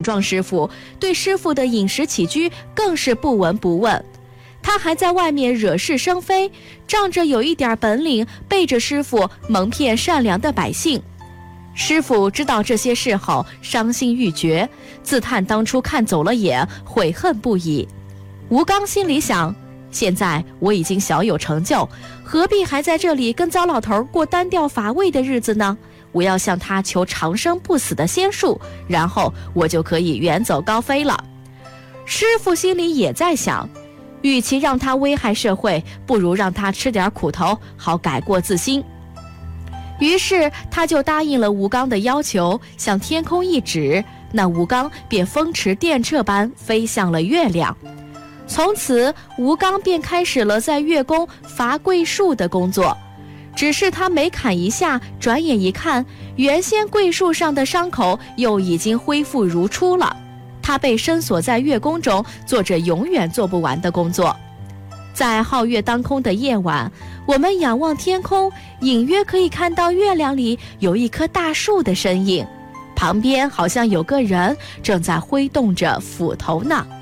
壮师傅，对师傅的饮食起居更是不闻不问。他还在外面惹是生非，仗着有一点本领，背着师傅蒙骗善良的百姓。师傅知道这些事后，伤心欲绝，自叹当初看走了眼，悔恨不已。吴刚心里想，现在我已经小有成就，何必还在这里跟糟老头过单调乏味的日子呢？我要向他求长生不死的仙术，然后我就可以远走高飞了。师傅心里也在想，与其让他危害社会，不如让他吃点苦头，好改过自新。于是他就答应了吴刚的要求，向天空一指，那吴刚便风驰电掣般飞向了月亮。从此吴刚便开始了在月宫伐桂树的工作。只是他每砍一下，转眼一看，原先桂树上的伤口又已经恢复如初了。他被深锁在月宫中，做着永远做不完的工作。在皓月当空的夜晚，我们仰望天空，隐约可以看到月亮里有一棵大树的身影，旁边好像有个人正在挥动着斧头呢。